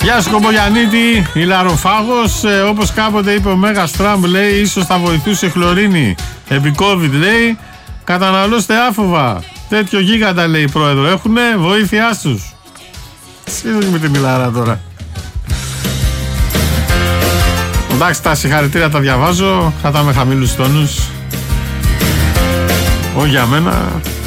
Γεια σου Κομπογιαννίτη, ηλαροφάγος, όπως κάποτε είπε ο Μέγας Τραμπ, λέει, ίσως θα βοηθούσε χλωρίνη επί COVID, λέει, καταναλώστε άφοβα. Τέτοιο γίγαντα, λέει, πρόεδρο, έχουνε βοήθειά τους. Σύντομα με την Ηλάρα τώρα. Εντάξει, τα συγχαρητήρια τα διαβάζω, κατά με χαμηλούς τόνους. Όχι για μένα.